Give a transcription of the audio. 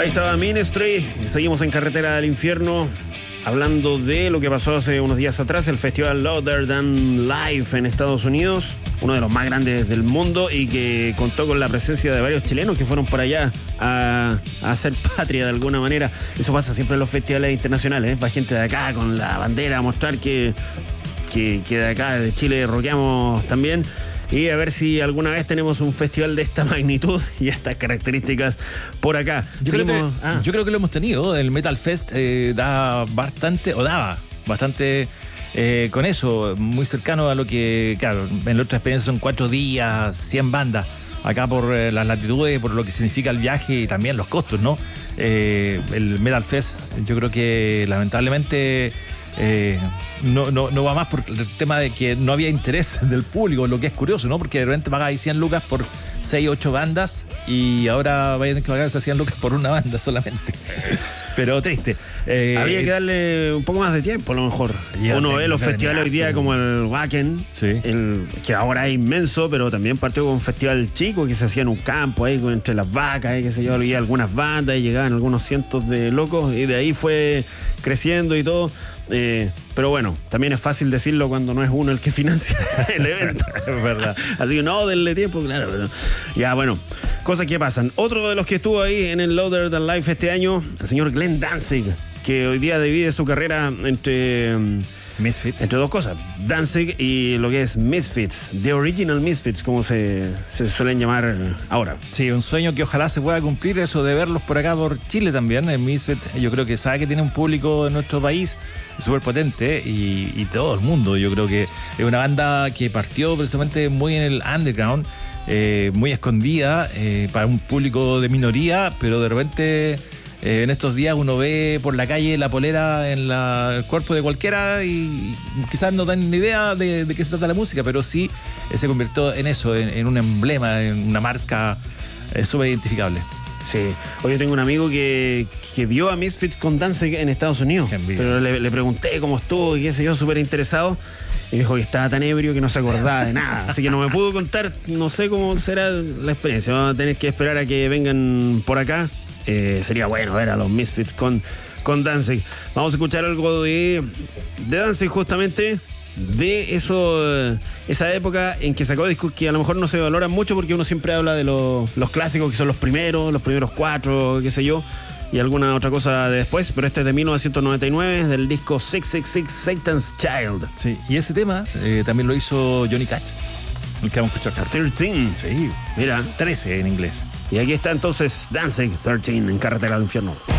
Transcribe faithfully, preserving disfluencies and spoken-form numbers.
Ahí estaba Ministry. Seguimos en Carretera del Infierno, hablando de lo que pasó hace unos días atrás, el festival Louder Than Life en Estados Unidos, uno de los más grandes del mundo y que contó con la presencia de varios chilenos que fueron para allá a, a hacer patria de alguna manera. Eso pasa siempre en los festivales internacionales, ¿eh? Va gente de acá con la bandera a mostrar que, que, que de acá, de Chile, rockeamos también. Y a ver si alguna vez tenemos un festival de esta magnitud y estas características por acá. Yo, creo que, ah. yo creo que lo hemos tenido. El Metal Fest eh, da bastante, o daba bastante eh, con eso, muy cercano a lo que, claro, en la otra experiencia son cuatro días, cien bandas. Acá por eh, las latitudes, por lo que significa el viaje y también los costos, ¿no? Eh, el Metal Fest, yo creo que lamentablemente... Eh, no, no, no va más por el tema de que no había interés del público, lo que es curioso, ¿no? Porque de repente pagáis cien lucas por seis, ocho bandas y ahora vayan a tener que pagar esas cien lucas por una banda solamente. Pero triste. Eh, Había que darle un poco más de tiempo, a lo mejor. Uno ve los festivales hoy día como el Wacken, sí. el, que ahora es inmenso, pero también partió con un festival chico que se hacía en un campo ahí entre las vacas, y que se yo, había sí. algunas bandas y llegaban algunos cientos de locos y de ahí fue creciendo y todo. Eh, pero bueno, también es fácil decirlo cuando no es uno el que financia el evento. Es verdad. Así que no, denle tiempo, claro. Pero ya, bueno, cosas que pasan. Otro de los que estuvo ahí en el Louder Than Life este año, el señor Glenn Danzig, que hoy día divide su carrera entre... Misfits. Entre dos cosas, Danzig y lo que es Misfits, The Original Misfits, como se, se suelen llamar ahora. Sí, un sueño que ojalá se pueda cumplir, eso de verlos por acá, por Chile también. El Misfits, yo creo que sabe que tiene un público en nuestro país súper potente y, y todo el mundo. Yo creo que es una banda que partió precisamente muy en el underground, eh, muy escondida, eh, para un público de minoría, pero de repente... Eh, en estos días uno ve por la calle la polera en la, el cuerpo de cualquiera y, y quizás no dan ni idea de, de qué se trata la música, pero sí eh, se convirtió en eso, en, en un emblema, en una marca eh, súper identificable. Sí. Hoy yo tengo un amigo que, que vio a Misfits con Danzig en Estados Unidos, pero le, le pregunté cómo estuvo y qué sé yo, súper interesado. Y dijo que estaba tan ebrio que no se acordaba de nada. Así que no me pudo contar, no sé cómo será la experiencia. Vamos a tener que esperar a que vengan por acá. Eh, sería bueno ver a los Misfits con, con Danzig. Vamos a escuchar algo de, de Danzig, justamente de eso, esa época en que sacó discos que a lo mejor no se valoran mucho porque uno siempre habla de los, los clásicos que son los primeros, los primeros cuatro, qué sé yo, y alguna otra cosa de después, pero este es de mil novecientos noventa y nueve, del disco seis seis seis Satan's Child. Sí, y ese tema eh, también lo hizo Johnny Cash, el que vamos a escuchar acá. trece. Sí, mira, trece en inglés. Y aquí está entonces Danzig, trece en Carretera al Infierno.